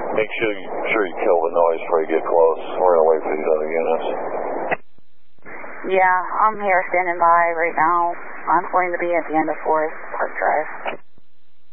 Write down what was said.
Make sure you kill the noise before you get close. We're going to wait for these other units. Yeah, I'm here standing by right now. I'm going to be at the end of Forest Park Drive.